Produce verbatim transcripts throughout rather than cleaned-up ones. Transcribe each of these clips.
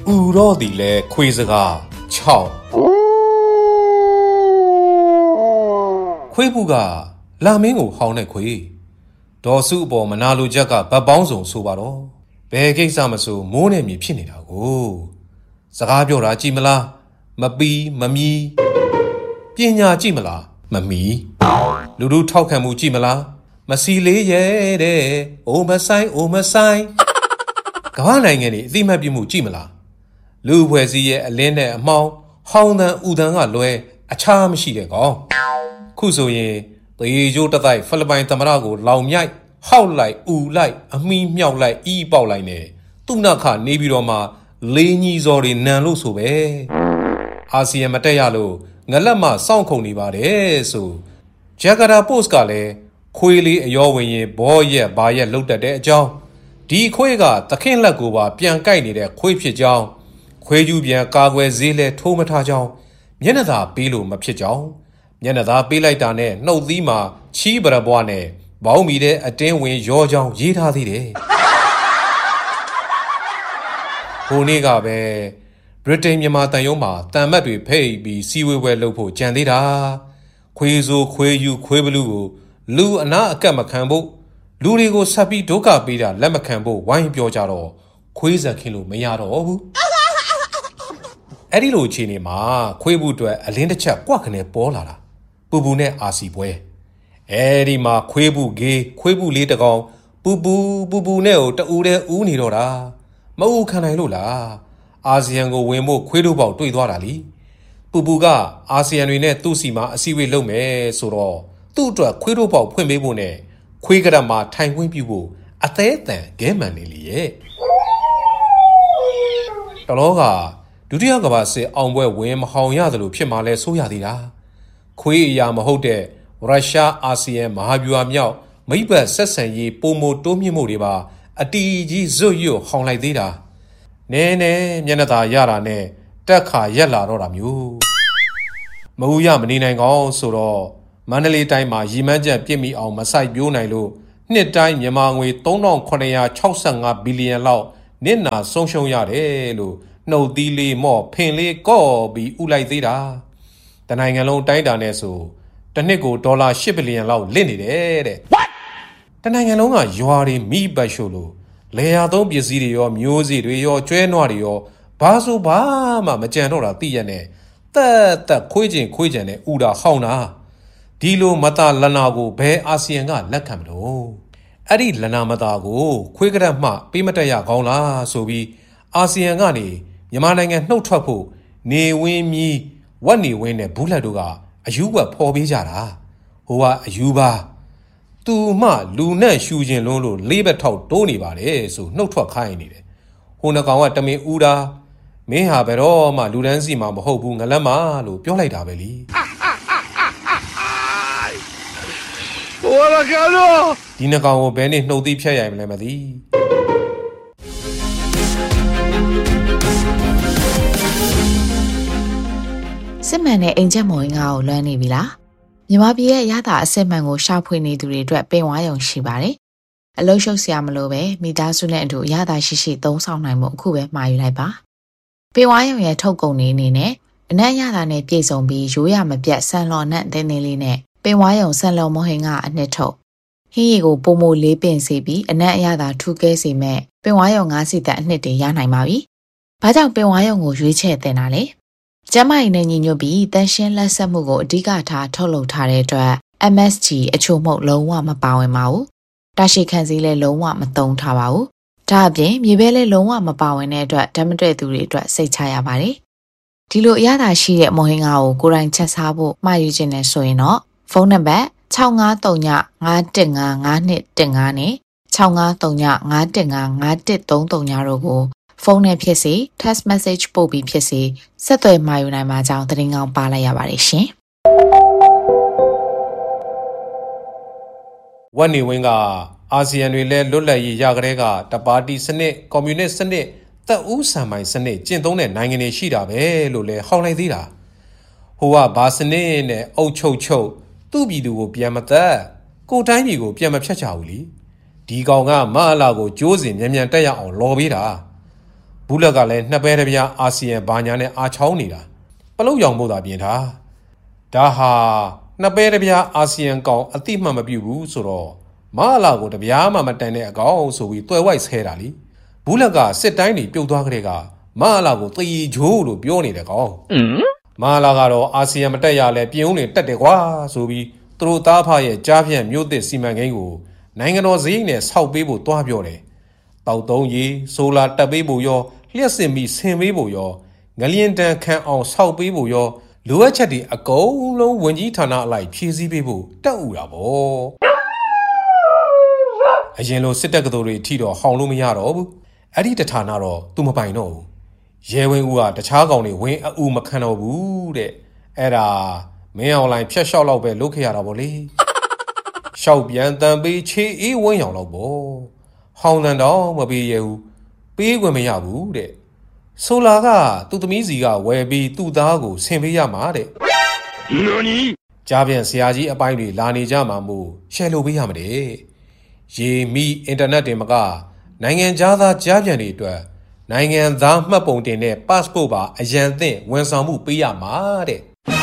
ဥရောသည်လဲခွေးစကား၆ခွေးဘူးကလာမင်းကိုဟောင်းတဲ့ခွေးဒေါ်စုအပေါ်မနာလိုချက်ကဗတ်ပေါင်းစုံဆိုပါတော့ဘယ်ကိစ္စမဆိုမိုးနဲ့မြေဖြစ်နေတာကိုစကားပြောတာကြည်မလားမပီးမမီးပညာကြည့်မလားမမီလူလူထောက်ခံမှုကြည့်မလားမစီလေးရဲ့တဲ့အိုမဆိုင်အိုမဆိုင်ကမ္ဘာနိုင်ငံတွေအသိမှတ်ပြုမှုကြည့်မလားလူဖွဲ့စည်းရဲ့အလင်းနဲ့အမှောင်ဟောင်းတန်ဥတန်ကလွဲအခြားမရှိတဲ့ကောင်ခုဆိုရင်သေကျိုးတတိုက်ဖိလစ်ပိုင်သမ္မတကိုလောင်မြိုက်ဟောက်လိုက်ဥလိုက်အမီးမြောက်လိုက်အီးပေါက်လိုက်နေသူ့နောက်ခနေပြီးတော့မှလေးညီစော်တွေနန်လို့ဆိုပဲအာဆီယံမတက်ရလို့ငလက်မစောင့်ခုံနေပါတယ်ဆိုဂျကာတာပို့စ်ကလည်းခွေးလေးအယောဝင်ရင်ဘောရက်ဘာရက်လှုပ်တတ်တဲ့အကြောင်းဒီခွေးကသခင်လက်ကိုပါပြန်ကြိုက်နေတဲ့ခွေးဖြစ်ကြောင်းခွေးကျူးပြန်ကာကွယ်ဈေးလဲထိုးမထားကြောင်းမျက်နှာသာပေးလို့မဖြစ်ကြောင်းမျက်နှာသာပေးလိုက်တာနဲ့နှုတ်သီးမှာချီးပရပွားနဲ့ဘောင်းမီတဲ့အတင်းဝင်ရောကြောင်းရေးထားသေးတယ်ဟိုနေ့ကပဲဗြိတိန်မြန်မာတန်ရုံးမှာတန်မတ်တွေဖိတ်ပြီးစီဝေဝဲလုပ်ဖို့ကြံသေးတာခွေးစိုးခွေးယူခွေးဘလူးကိုလူအနာအကက်မခံဖို့လူတွေကိုဆက်ပြီးဒုက္ခပေးတာလက်မခံဖို့ဝိုင်းပြောကြတော့ခွေးဆက်ခင်းလို့မရတော့ဘူးအဲ့ဒီလိုအခြေအနေမှာခွေးဘူးအတွက်အလင်းတစ်ချက်ကွက်ခနဲ့ပေါ်လာတာပူပူနဲ့အာစီပွဲအဲ့ဒီမှာခွေးဘူးဂေးခွေးဘူးလေးတကောင်ပူပူပူပူနဲ့ကိုတူတဲ့ဦးနေတော့တာမအူခံနိုင်လို့လားအာဆီယံကိုဝင်ဖို့ခွေးတို့ပေါက်တွေ့သွားတာလीပူပူကအာဆီယံတွေနဲ့သူ့စီမှာအစည်းအဝေးလုပ်မယ်ဆိုတော့သူ့အတွက်ခွေးတို့ပေါက်ဖွင့်ပေးဖို့နဲ့ခွေးကရမှာထိုင်ခွင့်ပြုဖို့အသေးအတန်ဂဲမှန်နေလေရဲ့တလောကဒုတိယကမ္ဘာစစ်အောင်ပွဲဝင်မဟောင်ရတယ်လို့ဖြစ်မှလဲဆိုးရသေးတာခွေးအရာမဟုတ်တဲ့ရုရှားအာဆီယံမဟာဗျူဟာမြောက်မိဘဆက်ဆံရေးပုံမတိုးမြင့်မှုတွေပါအတီးကြီးဇွတ်ရွတ်ဟောင်လိုက်သေးတာနဲနဲမျက်နှာသာရတာနဲ့တက်ခါရက်လာတော့တာမျိုးမဟုတ်ရမနေနိုင်ကောင်းဆိုတော့မန္တလေးတိုင်းမှာရီမန်းချက်ပြစ်မိအောင်မဆိုင်ပြိုးနိုင်လို့နှစ်တိုင်းမြန်မာငွေသုံးထောင်ခုနှစ်ရာခြောက်ဆယ်ငါဘီလီယံလောက်နစ်နာဆုံးရှုံးရတယ်လို့နှုတ်သီးလေးမော့ဖင်လေးကော့ပြီးဥလိုက်သေးတာတနိုင်ငံလုံးတိုင်းတာနဲ့ဆိုတစ်နှစ်ကိုဒေါ်လာ၈ဘီလီယံလောက်လစ်နေတယ်တဲ့တနိုင်ငံလုံးကရွာတွေမိပတ်ရှို့လို့လေယာသုံးပစ္စည်းတွေရောမျိုးစေ့တွေရောကျွဲနွားတွေရောဘာဆိုဘာမှမကြံတော့တာသိရနဲ့တက်တက်ခွေးကျင်ခွေးကျင်နဲ့ဥတာဟောင်းတာဒီလိုမတာလနာကိုဘယ်အာဆီယံကလက်ခံမလို့အဲ့ဒီလနာမတာကိုခွေးကရက်မှပေးမတက်ရကောင်းလားဆိုပြီးအာဆီယံကနေမြန်မာနိုင်ငံနှုတ်ထွက်ဖို့နေဝင်းမြီးဝက်နေဝင်းနဲ့ဘူးလက်တို့ကအယူဝက်ဖော်ပေးကြတာဟိုကအယူပါသူမှလူနဲ့ရှူခြင်းလုံးလို့လေးဘက်ထောက်တိုးနေပါတယ်ဆိုနှုတ်ထွက်ခိုင်းနေတယ်ဟိုနှကောင်ကတမင်ဦးတာမင်းဟာဘယ်တော့မှလူတန်းစီမှာမဟုတ်ဘူးငလက်မလို့ပြောလိုက်တာပဲလीဟိုရကတော့ဒီနှကောင်ကိုဘယ်နဲ့နှုတ်သီးဖြတ်ရိုင်မလဲမသိစစ်မှန်တဲ့အိမ်ချက်မော်ရင်ကိုလွမ်းနေပြီလားမြန်မာပြည်ရဲ့ရတာအစစ်မှန်ကိုရှာဖွေနေသူတွေအတွက်ပင်ဝါရုံရှိပါတယ်အလုံးရှုပ်စရာမလိုပဲမိသားစုနဲ့အတူရတာရှိရှိသုံးဆောင်နိုင်မှုအခုပဲမှာယူလိုက်ပါပင်ဝါရုံရဲ့ထုတ်ကုန်နေအနေနဲ့အနက်ရတာနဲ့ပြည့်စုံပြီးရိုးရမပြတ်ဆန်လော်နဲ့တင်းတင်းလေးနဲ့ပင်ဝါရုံဆန်လော်မဟင်ကအနှစ်ထုတ်ဟင်းရီကိုပုံမိုလေးပင်စေပြီးအနက်အရသာထူးကဲစေမဲ့ပင်ဝါရုံငါးစီတက်အနှစ်တွေရနိုင်ပါပြီဘာကြောင့်ပင်ဝါရုံကိုရွေးချယ်တင်တာလဲကျမရင်နဲ့ညီညွတ်ပြီးတန်ရှင်းလက်ဆက်မှုကိုအဓိကထားထုတ်လုပ်ထားတဲ့အတွက် M S G အချို့မှုလုံးဝမပါဝင်ပါဘူး။တာရှိခံစည်းလည်းလုံးဝမသုံးထားပါဘူး။ဒါအပြင်မြေပဲလည်းလုံးဝမပါဝင်တဲ့အတွက်ဓာတ်မတွေ့သူတွေအတွက်စိတ်ချရပါတယ်။ဒီလိုအရသာရှိတဲ့မော်ဟင်္ဂါကိုကိုယ်တိုင်ချက်စားဖို့မှာယူခြင်းနဲ့ဆိုရင်တော့ဖုန်းနံပါတ်၆၅၃ည၅၁၅၅၂၁၅နဲ့၆၅၃ည၅၁၅၅၅၁၃၃တို့ကိုဖုန်းနဲ့ဖြစ်စေ text message ပို့ပြီးဖြစ်စေဆက်သွယ်မှာယူနိုင်မှာကြောင်းသတင်းကောင်းပါလိုက်ရပါတယ်ရှင်ဝက်နေဝင်းကအာဆီယံတွေလည်းလွတ်လပ်ရေးရကြတဲ့ကတပါတီစနစ်ကွန်မြူနစ်စနစ်တပ်ဦးဆံပိုင်စနစ်ကျင့်သုံးတဲ့နိုင်ငံတွေရှိတာပဲလို့လည်းဟောင်းလိုက်သေးတာဟိုကဘာစနစ်နဲ့အုပ်ချုပ်ချုပ်သူ့ပြည်သူကိုပြန်မသက်ကိုတိုင်းပြည်ကိုပြန်မဖြတ်ချဘူးလीဒီကောင်ကမအလာကိုကြိုးစင်မြန်မြန်တက်ရအောင်လော်ပေးတာဟဘူးလက်ကလည်းနှစ်ပဲတစ်ပြားအာဆီယံဘာညာနဲ့အာချောင်းနေတာပလုတ်ရောင်ဖို့သာပြင်ထားဒါဟာနှစ်ပဲတစ်ပြားအာဆီယံကောင်အတိမှန်မပြုဘူးဆိုတော့မဟာလာကိုတပြားမှမတန်တဲ့အကောင်ဆိုပြီးတွယ်ဝိုက်ဆဲတာလीဘူးလက်ကစစ်တိုင်းတွေပြုတ်သွားကြတဲ့ကမဟာလာကိုတီဂျိုးလို့ပြောနေတဲ့ကောင်မဟာလာကတော့အာဆီယံမတက်ရလဲပြင်းဦးနေတက်တယ်ကွာဆိုပြီးသူတို့သားဖရဲ့ကြားဖြန့်မြို့သစ်စီမံကိန်းကိုနိုင်ငံတော်စရိတ်နဲ့ဆောက်ပေးဖို့တွားပြောတယ်တောက်တုံးကြီးဆိုလာတက်ပေးဖို့ရောလျှက်စင်ပြီးဆင်ပေးဖို့ရောငလျင်တန်ခံအောင်ဆောက်ပေးဖို့ရောလိုအပ်ချက်တွေအကုန်လုံးဝင်ကြီးဌာနအလိုက်ဖြည့်ဆည်းပေးဖို့တက်ဥတာပေါ့အရင်လိုစစ်တပ်ကတော်တွေထိတော့ဟောင်လို့မရတော့ဘူးအဲ့ဒီတဌာနတော့သူမပိုင်တော့ဘူးရဲဝင်းဦးကတခြားကောင်တွေဝင်းအူမခံတော့ဘူးတဲ့အဲ့ဒါမင်းအောင်လိုင်းဖြတ်လျှောက်တော့ပဲလုပ်ခဲ့ရတာပေါ့လေရှောက်ပြန်တန်ပေးချေအေးဝင်းရောင်တော့ပေါ့ဟောင်းတန်တော့မပေးရဘူးပေးခွင့်မရဘူးတဲ့ဆိုလာကသူ့သမီးစီကဝယ်ပြီးသူ့သားကိုဆင်ပေးရမှာတဲ့နော်နီကြားပြန်ဆရာကြီးအပိုင်းတွေလာနေကြမှာမို့ရှယ်လို့ပေးရမှာတဲ့ရေမီအင်တာနက်တင်မကနိုင်ငံသားကြားပြန်တွေအတွက်နိုင်ငံသားမှတ်ပုံတင်တဲ့ passport ပါအရန်သင့်ဝန်ဆောင်မှုပေးရမှာတဲ့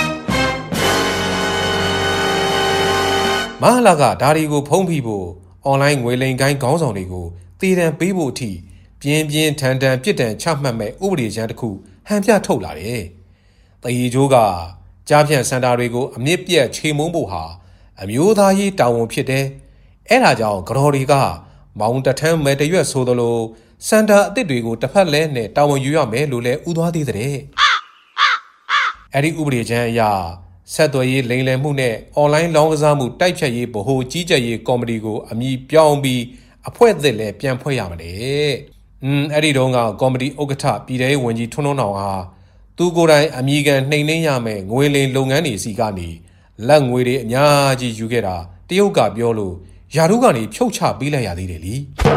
မဟာလာကဒါရီကိုဖုံးပြီးဖို့အွန်လိုင်းငွေလိမ်ကိုင်းခေါင်းဆောင်တွေကိုတည်တံပေးဖို့အထိပြင်းပြင်းထန်ထန်ပြစ်ဒဏ်ချမှတ်မဲ့ဥပဒေချမ်းတစ်ခုဟန်ပြထုတ်လာတယ်။တရီကျိုးကကြားဖြန့်စင်တာတွေကိုအမြင့်ပြတ်ချေမုန်းဖို့ဟာအမျိုးသားရေးတာဝန်ဖြစ်တယ်။အဲဒါကြောင့်ကြော်တွေကမောင်တထမ်းမဲတရွက်ဆိုသလိုစင်တာအစ်စ်တွေကိုတစ်ဖက်လဲနဲ့တာဝန်ယူရမယ်လို့လဲဥသွားသေးတဲ့။အဲဒီဥပဒေချမ်းအရဆက်သွယ်ရေးလိမ်လည်မှုနဲ့အွန်လိုင်းလောင်းကစားမှုတိုက်ဖြတ်ရေးဗဟိုကြီးကြပ်ရေးကော်မတီကိုအမည်ပြောင်းပြီးအဖွဲ့အသစ်လည်းပြန်ဖွဲ့ရမှာလေ။อืมအဲ့ဒီတုန်းကကော်မတီဥက္ကဋ္ဌပြည်ထောင်ဝန်ကြီးထွန်းထွန်းအောင်ဟာသူကိုယ်တိုင်အမည်ခံနှိမ်နှင်းရမယ်ငွေလိမ်လုပ်ငန်းတွေစီကနေလက်ငွေတွေအများကြီးယူခဲ့တာတရုတ်ကပြောလို့ယာတို့ကနေဖြုတ်ချပေးလိုက်ရသေးတယ်လी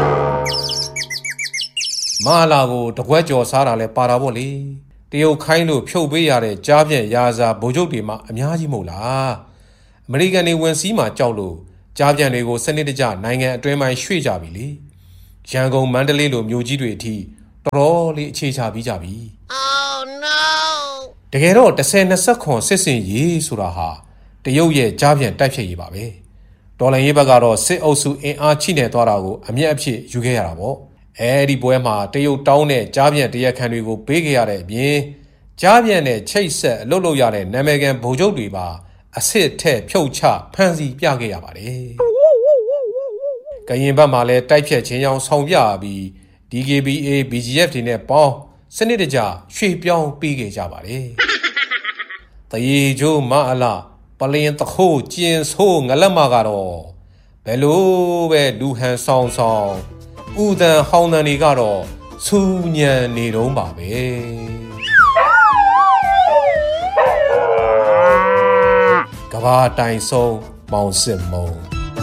။မဟာလာကိုတကွက်ကြော်စားတာလဲပါတာပေါ့လေ။တရုတ်ခိုင်းလို့ဖြုတ်ပေးရတဲ့ကြားပြန့်ရာဇာဗိုလ်ချုပ်တွေမှအများကြီးမဟုတ်လားအမေရိကန်တွေဝင်စီးမှာကြောက်လို့ကြားပြန့်တွေကိုစနစ်တကျနိုင်ငံအတွင်းပိုင်းရွှေ့ကြပြီလေရန်ကုန်မန္တလေးလိုမြို့ကြီးတွေအထိတော်တော်လေးအခြေချပြီးကြပြီ Oh no တကယ်တော့တစ်ဆယ်နှစ်ဆက်ခွန်စစ်စင်ရေးဆိုတာဟာတရုတ်ရဲ့ကြားပြန့်တိုက်ဖြတ်ရေးပါပဲတော်လိုင်းရေးဘက်ကတော့စစ်အုပ်စုအင်အားချိနေသွားတာကိုအမျက်အဖြစ်ယူခဲ့ရတာပေါ့အဲဒီပွဲမှာတရုတ်တောင်းတဲ့ကြားပြန့်တရက်ခံတွေကိုပေးခဲ့ရတဲ့အပြင်ကြားပြန့်နဲ့ချိတ်ဆက်အလုပ်လုပ်ရတဲ့နာမည်ခံဗိုလ်ချုပ်တွေပါအစ်စ်ထက်ဖြုတ်ချဖမ်းဆီးပြခဲ့ရပါတယ်။ကရင်ဘက်မှာလည်းတိုက်ဖြတ်ခြင်းကြောင့်ဆောင်ပြပြီး D K B A B G F တွေနဲ့ပေါင်းစနစ်တကျရွှေ့ပြောင်းပေးခဲ့ကြပါတယ်။တရေကျိုးမအလားပလင်တခိုးကျင်ဆိုးငလက်မကတော့ဘယ်လိုပဲလူဟန်ဆောင်ဆောင်ဥဒန်ဟောင်းတန်တွေကတော့စူးညံနေတော့ပါပဲကဘာတိုင်ဆုံးမောင်စစ်မုံ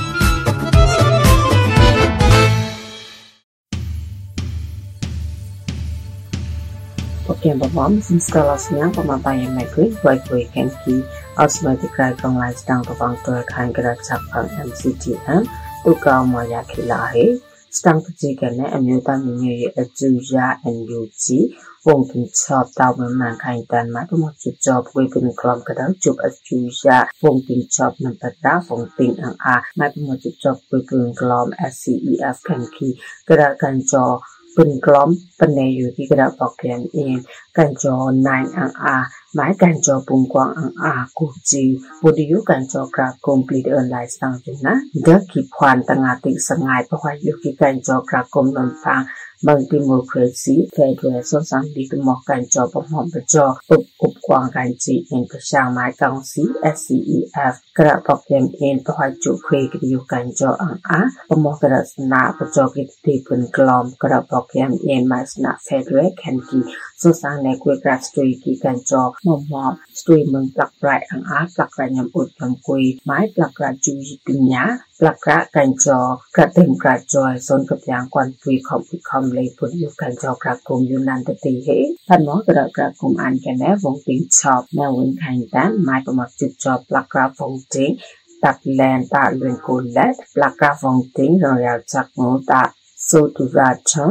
Pokemon Bomb instalasinya pematanya Magri baik baik Henki Osmotic Dragon Lights down to Bang to Kan Gerak Sapang M C T M Tukau Maya Kilahe Stang Pejigane Amutan Minye Ajuja and U G Wong King Chop Tao Man Kain Dan Matu Mochu Job Weapon Club Kadang Jup Ajuja Wong King Chop Nampata Wong Ting Ang A Matu Mochu Job Weapon Club S C E F Henki Gerak Kanjo ปืนกล้อมปันในอยู่ที่กระดับปอกแขนเองกันจอนายอังอาหมายกันจอปุงกวางอังอากูจีบุตรยุกันจอกราบกลมปลีเดินลายสังจุนะเด็กขีพวนตั้งอาติสงายเพราะว่าอยู่ที่กันจอกราบกลมนนฟังบางทีมูเครซีแฟร์ด้วยส่วนสังดีก็มองกันจอประหอมประจอปุบอุบกวางกันจีเองประชางไม้กังซี S C E F กระดับปอกแขนเองเพราะว่าจุเครกอยู่กันจออังอาประมองกระดับนาประจอกิติปืนกล้อมกระดับปอกแขนเองหมายสนาแฟร์ด้วยแคนกีส่วนสังในกุยกราบสตรีกีกันจอมอมอสตรีเมืองปลักไรอังอาปลักไรยำอุดยำกุยไม้ปลักไรจูจิปิญญาปลักระกันจอกระเต็มกระจอยสนกับยางกวนปุยขอบปุยคำเลยปุยอยู่กันจอกระกลมอยู่นันตตีเหท่านหมอกระกระกลมอันแกนแนวงติงชอบแนววินขันด้านไม้ประมาจุดจอบปลักระวงติงตักแลนตาเลือนกุลและปลักระวงติงเราอยากจักงูตาสูตุราชน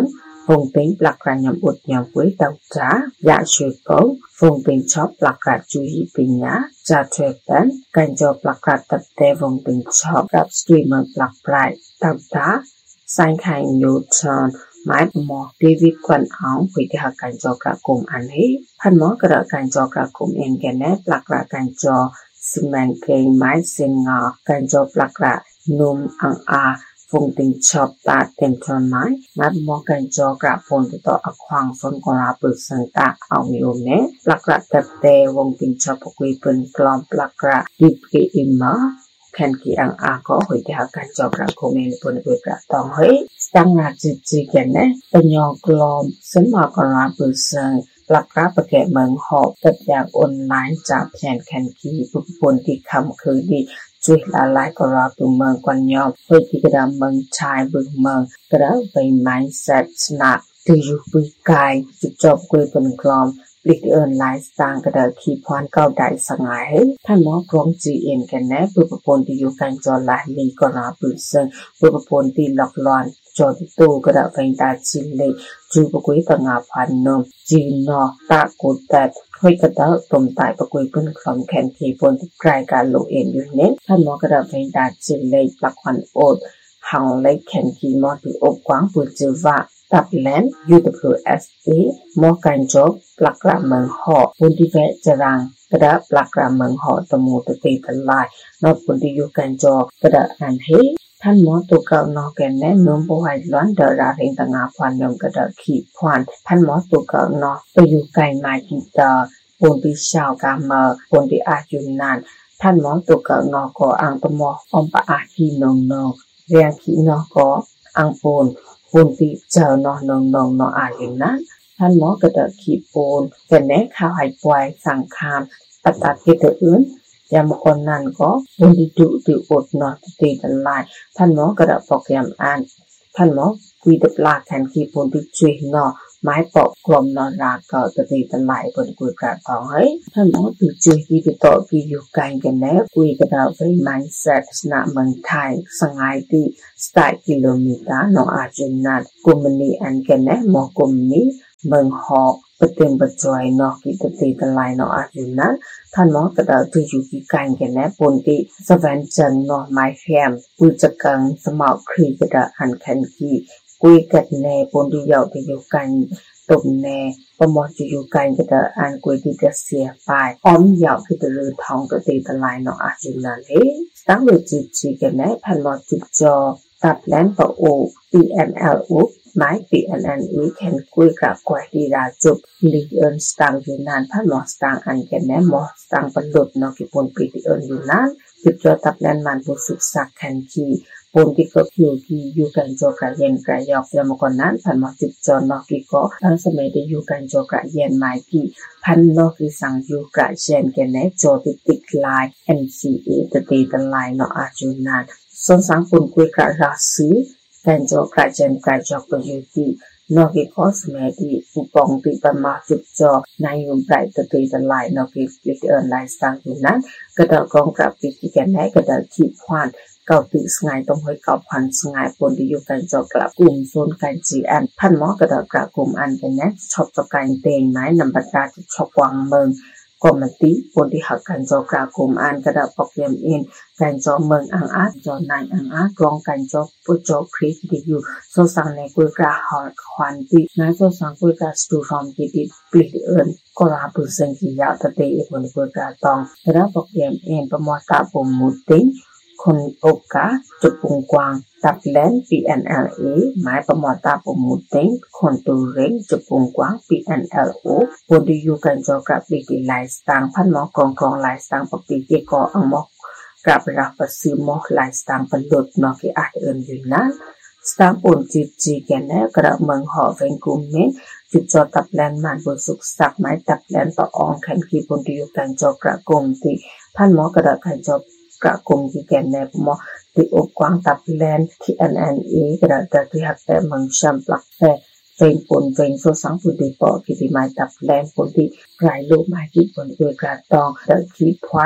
vùng tính bạc ra nhầm ụt nhầm với đầu trá dạ chùi cấu vùng tính chóp bạc ra chú ý bình nhá ra thuê bén canh cho bạc ra tập tê vùng tính chóp gặp streamer bạc lại đầu trá sang khai Newton máy mò David quần áo với địa hạt canh cho cả cùng ăn hết phần mó cái đợt canh cho cả cùng internet bạc ra canh cho cement cây máy xin ngò canh cho bạc ra nôm ăn à vùng tình chọp ta tên tròn máy máy mò canh cho cả phone từ đó ở khoảng phân còn là bự sân ta ao nhiều nè bạc ra tập tê vùng tình chọp quy bên clom bạc ra deep key immer khen kỳ ăn à có hồi địa hạt canh cho cả cùng mình bên bên cả tòng hết tăng là chỉ chỉ cái này bên nhau clom sân mà còn là bự sânหลักราประแกเมืองหอบตัดยางออนไลน์จากแผนแคนกีปุบปนที่คำคือดีช่วยละลายกราบุเมืองกวนยอมเพื่อที่กระดามเมืองชายบึงเมืองกระใบไม้เสร็จสนักที่อยู่ปุยกายจุดจบกุยเป็นกลอมปลิกเอินไลน์สร้างกระดาขีพรเก้าได้สงายท่านหมอกรองจีเอ็นกันแน่ปุบปนที่อยู่กันจอลายลีกราบุเซิงปุบปนที่หลอกลอนจอติโตกระดาเป็นตาชินเลยจูปกุยต่างาพันนมจีนอตากุดแต่ห้อยกระดาตมตายปกุยเป็นคลอมแคนทีปนที่กลายการโลเอ็นอยู่เน้นท่านหมอกระดาเป็นตาชินเลยหลักวันโอดหังเลยแคนทีมอที่อบกว้างปุจิวะตับแลน ยู ดับเบิลยู เอส เอ มอกันจบหลักกระเมืองหอปุนที่แวะจรังกระดาหลักกระเมืองหอตมูตะเตตะลายนอกปุนที่อยู่กันจอกระดาอันเฮท่านหมอตัวเก่านอแกนแน่นมบวายล้วนเดราเรงต่างาพวันยมกระดาขีพวันท่านหมอตัวเก่านอไปอยู่ไกลมากีตาปนที่ชาวกาเมอปนที่อายุนานท่านหมอตัวเก่านอก็อังตมออมปะอาคีนงนงเรียงขีนอก็อังปนปนที่เจอนอนงนงนออายุนานท่านหมอกระดาขีปนแกนแน่ข้าวหายป่วยสังคามปัตตากิเตอื่นยามคนนั้นก็บนที่ดุดุอดนอนตีตลายท่านหมอกระดับโปรแกรมอ่านท่านหมอคุยดับลาแทนที่บนที่ช่วยนอไม้ปอกกลมนอนราก็จะตีตลายบนกุยกระต่อให้ท่านหมอติดช่วยที่ไปต่อที่อยู่ไกลกันแล้วคุยกระดับไฟไม้เสร็จสนาเมืองไทยสงายที่สไตล์กิโลเมตรนออาจุนัดกุมณีอันกันแล้วหมอกุมนี้เมืองหอกปเต็มปจอยนอกิตตีตลายนออาจุนัดท่านหมอกระดาษที่อยู่ที่กันกันแล้วปนที่สวรรค์จันนอไม้แฮมปุจกังสมาวครีกระดาอันคันกีกุยกัดแน่ปนที่ยาวที่อยู่กันตบแน่ประมอจะอยู่กันกระดาอันกุยที่จะเสียไปอ้อมยาวที่จะลือทองตัวตีตลายนออาจุนันเองตั้งเลยจีจีกันแล้วท่านหมอจุดจอตัดแลนปะโอ พี เอ็น แอล อุไม้ พี เอ็น แอล อีแคนกุยกระกวยดีดาจุบลีเอินสตังอยู่นานท่านหมอสตังอันกันแน่หมอสตังประดุดนอกิปนปีที่เอินอยู่นานจุดจอตัดแลนมันบุสุสักแคนคีปนที่ก็คิวกีอยู่กันจอกระเย็นกระยอกยามก่อนนั้นท่านหมอจุดจอนอกิก็ตั้งสมัยได้อยู่กันจอกระเย็นไม้กีพันนอกิสังอยู่กระเย็นกันแน่จอติดติดลาย เอ็น ซี เอ ตตีตลายนออาจุนานส่วนสังปนกุยกระราศีกันจอกระเย็นกระยอกก็อยู่ที่นอกิก็สมัยที่ผู้ปองติประมาจุดจอนายยุมไบรตตีตลายนอกิลิเอินไลน์สังอยู่นั้นกระดากองกระปิดกันแน่กระดาขีพวันเก่าติสงายต้องให้เก่าพันสงายปนที่อยู่กันจอกระกลุ่มโซนกันจีอันพันหมอกระดากระกลุ่มอันกันแน่ชอบจอกันเตงไม้นำบัตราจะชอบวางเมืองกอมติปนที่หักกันจอกระกลุ่มอันกระดาโปรแกรมเอ็นกันจอเมืองอังอาจอนายอังอากรองกันจอปุจอคริสที่อยู่โซสังในกุยกระหอควันตินายโซสังกุยกระสตูฟอมกิติปลิดเอินก็ราบุษกิยาตเตอีบนกุยกระตองกระดาโปรแกรมเอ็นประมวลตาปมุติงคนโอกาจุดปงกวางตับแลน พี เอ็น แอล เอ หมายประมวลตาปมุติงคนตูเร่งจุดปงกวาง พี เอ็น แอล โอ ปนที่อยู่กันจอกระปีติไลสตางพันหมอกรองกรองไลสตางปปีติกออังมอกกระบราปสือมอกไลสตางปลุดนอกิอาเอินอยู่นั้นสตางปนจีจีแกนแนกระเมืองหอเวงกุมเมจุดจอตับแลนมันบนสุกสักไม้ตับแลนต่อองแข่งกีปนที่อยู่กันจอกระกงติพันหมอกระกันจอกระกงที่แกนแนปมอติอบกวางตับแลนที่ เอ็น แอล เอ กระดาที่หักแต่เมืองชัมปลักแฟเฟงปนเฟงโซสังปุติปอกิติไม้ตับแลนปนที่ไกลลูกไม้กิปนด้วยกระตองเดขี้พวัน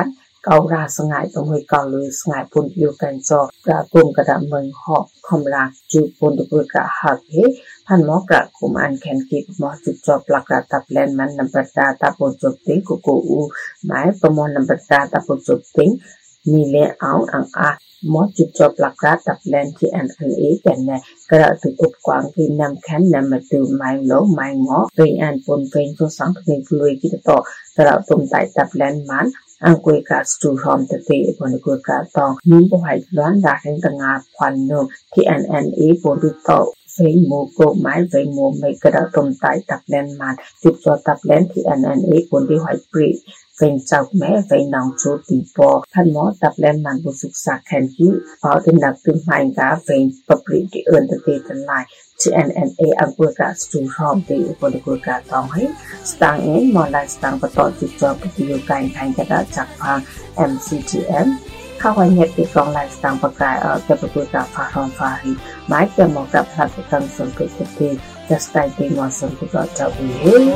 cao ra sang ngày tông hơi cao lưới sang ngày bồn yêu cảnh cho cả cùng cả đám mừng họ không ra chụp bồn được cả hạt hếtพันหมอกระคุมอันแคนกีหมอจุดจอบหลักระตับแลนมันนำปัตตาตาปจบติ้งกุกูอูหมายประมวลนำปัตตาตาปจบติ้งมีเลี้ยเอาอังอาหมอจุดจอบหลักระตับแลนที่อันอันเอกันเนี่ยกระตุกอุปกรณ์ที่นำแคนนำมาตื่นไม้โลไม้หมอเป็นอันปนเป็นตัวสังเพลงฟลุยกิตโตกระตุ่มไตตับแลนมันอังกุยกาสตูรอมตะเตะบนกุยกาตองมีผู้ให้ร้อนด่าให้ต่างงาควันนุ่มที่อันอันเอปนตุโตเฟงโมโกไม้เฟงโมไม่กระตุ่มไตตับแลนมันจุดจอตับแลนที่อันอันเอปนที่หอยปรีเฟงเจ้าแม่เฟงนองโชตีปอท่านหมอตับแลนมันบุศึกษาแคนกี้เป่าถึงดักตึงไม้กาเฟงปปรีที่เอิญตะเตะกันลายที่อันอันเออังกุยกาสตูรอมเตะบนกุยกาตองให้สตางเอ็นมอลายสตางประตอจุดจอปฏิโยการแข่งกระดาจากพัง เอ็ม ซี ที เอ็ม ข้าวไว้เงียบติดกองลายสตางประกายเออจะประตูจากฟาทองฟารีหมายจะมองกับพลัดกันสมเกิดเกิดจะสไตล์เป็นวันสมกุฎเจ้าอุ้ย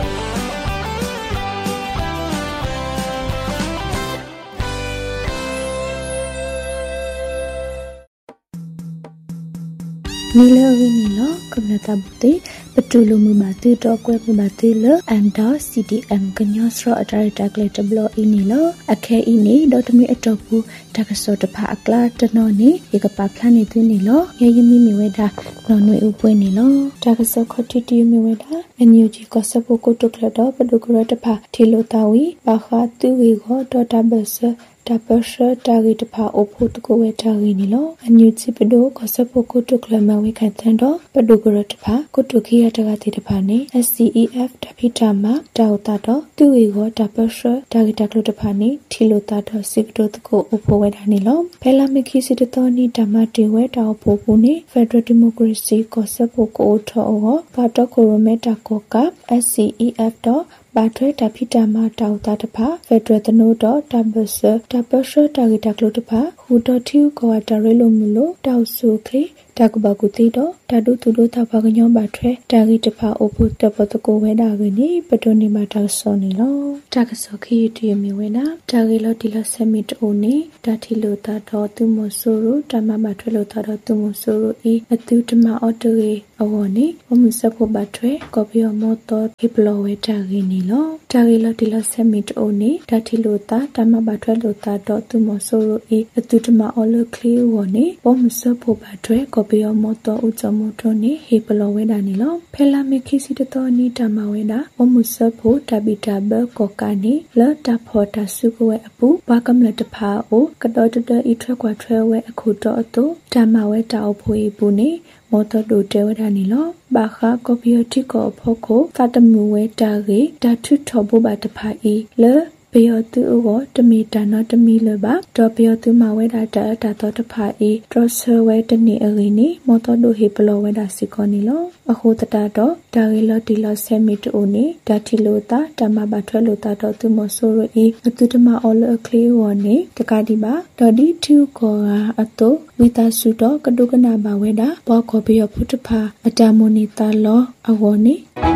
နီလဝင်းနီလောကမ္နတာဘူတေပတူလူမဘာတေတော့ကွဲပဘာတေလအမ်ဒါစီတီအမ်ကညောစရအတာရတာကလေးတဘလအင်းနီလောအခဲအင်းနီဒေါ်တမီအတော့ဘူးတကစောတဖာအကလာတနော်နီရေကပါဖလာနေသွင်းနီလောရယမီမီဝဲတာနော်နွေဥပွင့်နီလောတကစောခတိတီမီဝဲတာအန်ယူဂျီကစပုကုတုကလတော့ပဒုကရတဖာထီလိုတာဝီပါခါတူဝီခေါ်တော့တဘဆတပစတာဂီတဖာအဖို့တကိုဝဲတာဂီနီလောအန်ယူဂျီပဒိုကစပုကုတုကလမဝဲခန့်တန်တော့ပဒုကရတဖာကုတုခိယတကတိတဖာနေ เอส ซี อี เอฟ တဖိတာမတောက်တာတော့တူဝီခေါ်တပစတာဂီတကလတဖာနေထီလိုတာတော့စစ်ပဒိုတကိုအဖို့ဝဲတာနီလောဖဲလာမခိစီတတော်နီဓမ္မတေဝဲတောက်ဖို့ဘူးနေ Federal Democracy ကစပုကိုထောပါတော့ကိုရမဲတာကောက เอส ซี อี เอฟ တော့ဘာထွဲတဖိတာမတောက်တာတဖာဖက်ဒရယ်တနိုတော့တဘဆတပစတာဂီတကလတဖာဟူတော်တီကောတာရဲလိုမလို့တောက်ဆုခေတကဘကုတိတော့တဒုသူတို့တဖာကညောဘာထွဲတာဂီတဖာအဖို့တပတကိုဝဲတာကနီပတိုနီမာတောက်စောနေလောတကစောခီတီမီဝဲနာတာဂီလောတီလဆမီတိုနေတာတီလိုတာတော့သူမဆိုရတမမထွဲလို့တာတော့သူမဆိုရအီအတူတမအော်တိုရေအဝနေဘမစဖို့ဘာထွဲကော်ပီယမောတော့ဟိပလောဝဲတာဂီနီလောတာဂီလောတီလဆမီတိုနေတာတီလိုတာတမမထွဲလို့တာတော့သူမဆိုရအီအတူတမအော်လကလီဝနေဘမစဖို့ဘာထွဲကော်ပီယမောတော့ဥချမောတော့နေဟိပလောဝဲတာနီလောဖဲလာမခိစီတတော်နီတမဝဲတာဘမစဖို့တဘီတာဘကောကနေလတာဖော်တာစုကွဲအပူဘာကမလတဖာအိုကတော်တတဤထွက်ကွာထွဲဝဲအခုတော့အတူတမဝဲတာအဖွေဘူးနေမော်တော်ဒိုတဲဝဒနီလောဘာခါကော်ပီယတိကောဖို့ကိုဖတ်တမူဝဲတာကေဓာထုထောဘဘာတဖာဤလေပေယတူအောတမီတနာတမီလဘာတော့ပေယတူမဝဲတာတာတာတော့တဖာဤဒရဆဝဲတနေအရင်းနီမော်တော်ဒိုဟေပလောဝဲတာစီကောနီလောအခုတတာတော့ဒါရီလော်တီလော်ဆဲမီတိုနေဒါတီလိုတာတမဘာထွဲလိုတာတော့သူမဆိုရဤအတူတမအော်လကလေးဝနေတကတိပါဒေါ်ဒီတူကောအတူဝီတာစုတော့ကဒုကနာဘာဝဲတာဘောကောပေယဖုတဖာအတမိုနီတာလောအဝနေ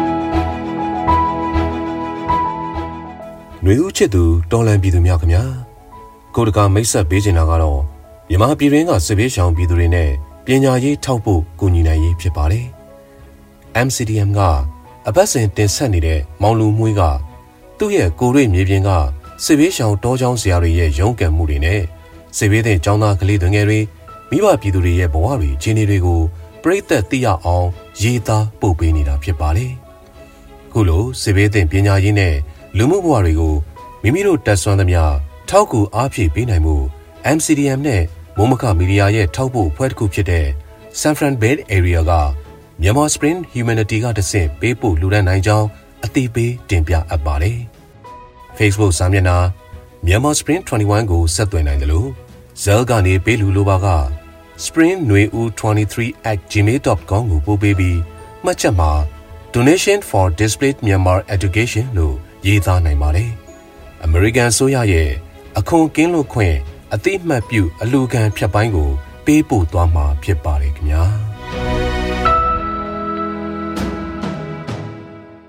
ຫນွေဦးချစ်သူတော်လန်ပြည်သူများခင်ဗျာကိုတကာမိတ်ဆက်ပေးချင်တာကတော့မြန်မာပြည်တွင်းကစစ်ဘေးရှောင်ပြည်သူတွေနဲ့ပညာရေးထောက်ဖို့ကူညီနိုင်ရေးဖြစ်ပါတယ် เอ็ม ซี ดี เอ็ม ကအပတ်စဉ်တင်ဆက်နေတဲ့မောင်လူမွေးကသူ့ရဲ့ကိုရွေမြေပြင်ကစစ်ဘေးရှောင်တောချောင်းဆရာတွေရဲ့ရုန်းကန်မှုတွေနဲ့စစ်ဘေးတဲ့ကျောင်းသားကလေးတွေငယ်တွေမိဘပြည်သူတွေရဲ့ဘဝတွေခြေနေတွေကိုပြိသက်သိရအောင်ရေးသားပို့ပေးနေတာဖြစ်ပါတယ်ခုလိုစစ်ဘေးတဲ့ပညာရေးနဲ့လူမှုဘဝတွေကိုမိမိတို့တက်ဆွမ်းသမျှထောက်ကူအားဖြည့်ပေးနိုင်မှု เอ็ม ซี ดี เอ็ม နဲ့မိုးမခမီဒီယာရဲ့ထောက်ပို့ဖွဲ့တစ်ခုဖြစ်တဲ့ San Fran Bay Area ကMyanmar Spring Humanity ကတဆင့်ပေးပို့လူဒန်းနိုင်ကြောင်းအသိပေးတင်ပြအပ်ပါတယ်။ Facebook စာမျက်နှာ Myanmar Spring ยี่สิบเอ็ดကိုဆက်သွယ်နိုင်တယ်လို့ Zell ကနေပေးလူလိုပါက spring nui u twenty-three at gmail dot com ကိုပို့ပေးပြီးမှတ်ချက်မှာ Donation for Displaced Myanmar Education လို့ရေးသားနိုင်ပါတယ်။ American ဆိုရရဲ့အခွန်ကင်းလို့ခွင့်အသိမှတ်ပြုအလူခံဖြတ်ပိုင်းကိုပေးပို့သွားမှာဖြစ်ပါတယ်ခင်ဗျာ။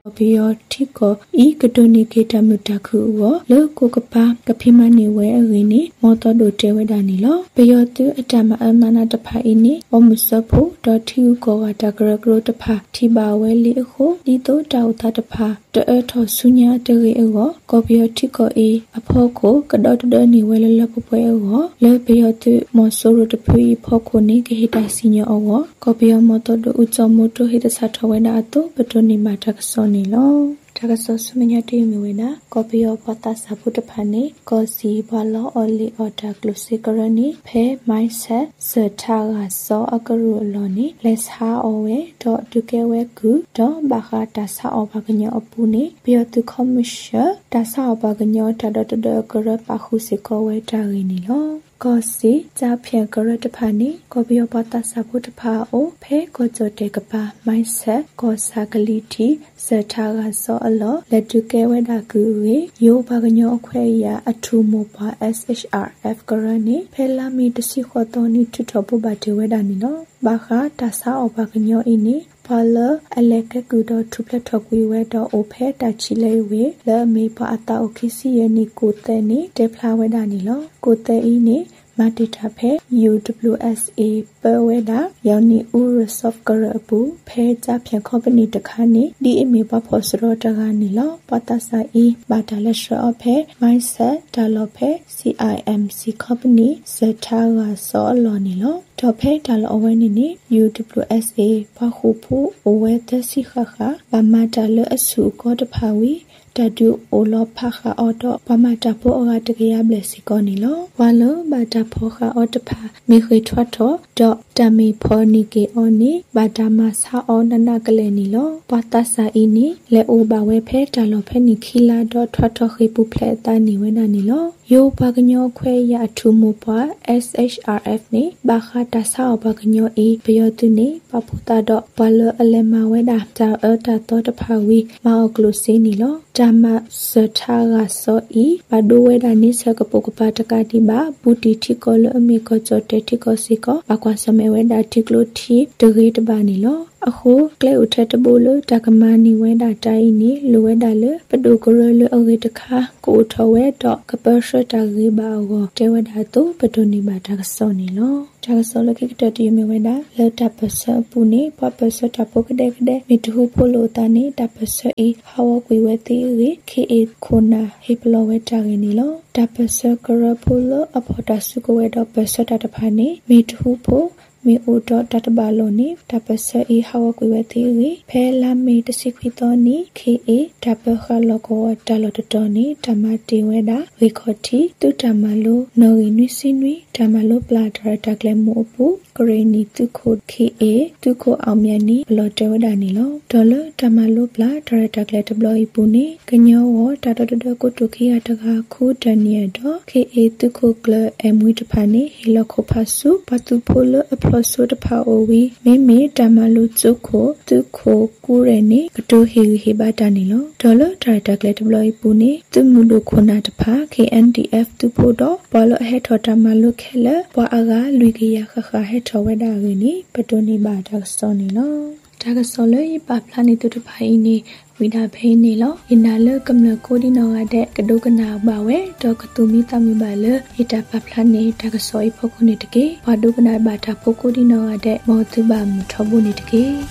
Bio Tico, E. Katoniketa Mutaku, Loco Capa, Capimani, where Rini, Moto do Tewedanilo, Bio tu Atama Amana de Paini, Omusapo, Dotu Goatagra Grotapa, Tiba Welli Ho, Lito Dauta de Pa, the Earth of Sunya de Rego, Gobio Tico E. Apoco, Gadot Doni Wella Lapopo, Le Bio tu Mosoro de Pui Poco Niki Hita Senior Owo, Gobio Moto do Utsomoto hit a Satawena, but only Matakasoni Lo. Tagasos Minyati Miwina, copy of Patas Aputapani, Gosi Balo Oli or Daglusigarani, Pe Maise, Sir Taga so Agaruloni, Les Ha Owe, dot Dukewe Gu, Don Baha Dasa or Baganya Opuni, Bio to Commissioner, Dasa or Baganyo Tada the Gura Bahusiko Tarini Lo. Gosi, Zapia Garatapani, Gobio Bata Sabutapa o, Pe Gozo Degapa, Maise, Gosagaliti, Sertaga so a law, let you get with a guri, Yo Baganyo Quaya, a true mopa S H R F Garani, Pela me the Sikotoni to Tobu Bati Wedanino, Baha, Tasa or Baganyo ini. Pala aleke gudo tuple tokwi wedo ope da chile we le me pa ata okisi ye ni kote ni depla weda ni lo kote ini matita phe U W S A pe weda yoni u resolve garabu phe ja phyan company takha ni di me pa phosro taga ni lo patasa e batala sho phe mindset dalo phe C I M C company setaga so lo ni lo to phe dalo awe ni U W S A pa khu phu owe te si kha kha ba mata le asu ko ta phawi Tadu Olo Paha Auto Pamata Po Orataya Blessiconilo, Walo Bata Poha Otapa, Mihitwato, Dot Dami Pornike Oni, Badamasa Onanagalenilo, Batasa Ini, Le Uba Wepe, Talopeni Kila, Dot Twato Hipu Pleta Niwenanilo, Yo Baganyo Quaya Tumupa, S H R F ni, Baha Tasa Baganyo E, Biotuni, Paputa Dot Palo Alema Weda, Ta Erta Tota Pawi, Mao Glusinilo. Dama Sertaga so e, Baduweda ni Sakapoka Takadiba, Buti Tikolo Miko Zote Tiko Siko, Aquasameweda Tiklo T, the Read Banilo, Aho, Cleutabolo, Takamani Weda Taini, Luedale, Padugoro Oritaka, Gotowe, Dok, Kapersha Tariba, Tewedato, Petoni Bataksonilo. Tagasolo Kikati Miweda, Le Tapasa Pune, Papasa Tapokade, Mituhu Polo Tani, Tapasa E, How we were theory, K E Kona, Hiplowe Tarinilo, Tapasa Karapulo, Apotasuko Weda Pesa Tatapani, Mituhu Po. Me udo databaloni tapasa e hawa kwe theory pela me the sequitoni ke tapaha logo dalotoni tamati weda vikoti tu tamalo no inusinui tamalo bladra taglemo Koreni tuko ke tuko amyani blote wedani lo dollar tamalo bladra taglete bloy puni kanyo wo tatodo ko toki ataga ko dania do ke tuko gla emwitapani hilokopasu patu polo Ploso the power we may me Damalu Zuko, Duko, Gureni, Gado Hill Hibadanilo, Dollar, Tritaglet Bloy Buni, the Mulu Konatapa, K N D F to Podo, Bolo Heto Damalu Keller, Boaga, Lugia Heto Wedarini, Padoni Badagstonilo. Tagasolo, Baplani to the Paini. Vida Painilo, Inala Gamla Codino de Gadogana Bawe, Dokatumi Tamibala, Ita Paplani, Tagasoi Pokunitiki, Padugana Bata Pocodino de Motubam Tobunitiki.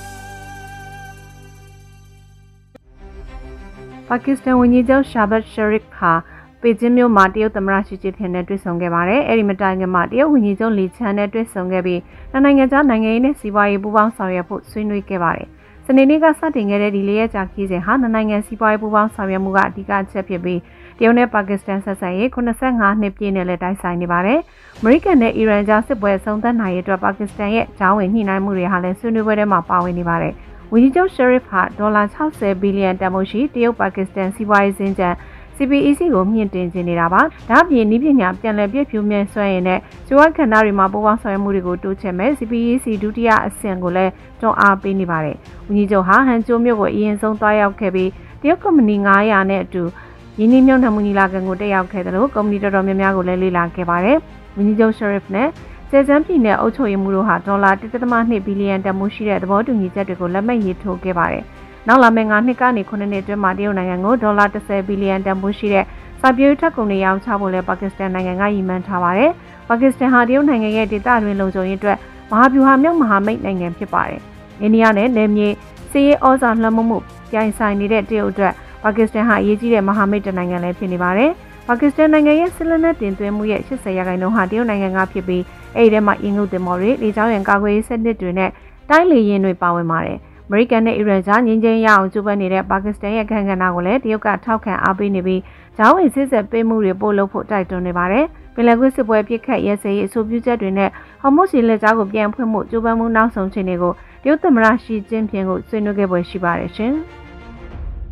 Pakistan Winnie Shabat Sharif Ha, Pejimio Matio Tamrashi Chitene Songevare, Erimatanga Matio, Winnie Lichana Songabi, Nananga Nangane, Sibai Buban Saria put Swinui Kevare. Senega starting at Delia Jackies and Hanang Sibai Buban Saria Mugatika Chepiabi, Dione Pakistan Sasaye, Kunasanga, Nepine Leta Sanibare, American Iran just where Sonda Nayatra Pakistan yet, Chow and Hina Muri Halen Suniwere Mapa Winibare. Winnie Sharif had dollars house billion Damoshi, Teo Pakistan Sibai Zinja. C B E C ကိုမြင့်တင်နေတာပါဒါ့အပြင်နည်းပညာပြန်လည်ပြည့်ဖြူမြဲဆွဲရင်နဲ့ကျွမ်းခန္ဓာတွေမှာပူပေါင်းဆောင်ရွက်မှုတွေကိုတိုးချဲ့မယ် C B E C ဒုတိယအဆင့်ကိုလည်းတွန်းအားပေးနေပါတယ်ဝန်ကြီးချုပ်ဟာဟန်ကျိုးမြို့ကိုအရင်ဆုံးတွားရောက်ခဲ့ပြီးတရုတ်ကုမ္ပဏီnine hundredနဲ့အတူယင်းနှမြုံနှံမှုနီလာခံကိုတက်ရောက်ခဲ့တယ်လို့ကုမ္ပဏီတော်တော်များများကိုလည်းလေ့လာခဲ့ပါတယ်ဝန်ကြီးချုပ် Sharif နဲ့ကျဲစမ်းပြည်နယ်အုပ်ချုပ်ရေးမှူးတို့ဟာဒေါ်လာone point twoဘီလီယံတန်ဖိုးရှိတဲ့သဘောတူညီချက်တွေကိုလက်မှတ်ရေးထိုးခဲ့ပါတယ်နောက်လာမယ့်ငါးနှစ်ကနေခုနှစ်နှစ်အတွင်းမှာတရုတ်နိုင်ငံကိုဒေါ်လာတစ်ဆယ်ဘီလီယံတန်ဖိုးရှိတဲ့စိုက်ပျိုးရေးထွက်ကုန်တွေရောင်းချဖို့လဲပါကစ္စတန်နိုင်ငံကရည်မှန်းထားပါတယ်။ပါကစ္စတန်ဟာတရုတ်နိုင်ငံရဲ့ဒေသတွင်းလုံခြုံရေးအတွက်မဟာဗျူဟာမြောက်မဟာမိတ်နိုင်ငံဖြစ်ပါတယ်။အိန္ဒိယနဲ့နယ်မြေစီးရေးဩဇာလွှမ်းမိုးမှုပြိုင်ဆိုင်နေတဲ့တရုတ်အတွက်ပါကစ္စတန်ဟာအရေးကြီးတဲ့မဟာမိတ်နိုင်ငံလည်းဖြစ်နေပါတယ်။ပါကစ္စတန်နိုင်ငံရဲ့စစ်လက်နက်တင်သွင်းမှုရဲ့၈၀ရာခိုင်နှုန်းဟာတရုတ်နိုင်ငံကဖြစ်ပြီးအဲဒီထဲမှာအင်္ဂုတ်တင်မော်တွေလေကြောင်းရန်ကာကွယ်ရေးစနစ်တွေနဲ့တိုင်းလေယာဉ်တွေပါဝင်ပါတယ်။အမေရိကန်နဲ့အီရန်ကြားငြိမ်းချမ်းရအောင်ကြိုးပမ်းနေတဲ့ပါကစ္စတန်ရဲ့ခံကဏ္ဍကိုလည်းတရုတ်ကထောက်ခံအားပေးနေပြီးဂျောင်းဝင်စစ်ဆက်ပေးမှုတွေပို့လုပ်ဖို့တိုက်တွန်းနေပါတယ်။ပင်လယ်ကွေ့စစ်ပွဲပြစ်ခတ်ရဲစဲရေးအဆိုပြုချက်တွေနဲ့ဟော်မုတ်စီလက်ကြားကိုပြန်ဖွင့်မှုကြိုးပမ်းမှုနောက်ဆုံးချိန်တွေကိုတရုတ်သမ္မတရှီကျင်းဖျင်ကိုဆွေးနွေးခဲ့ပွဲရှိပါတယ်ရှင်။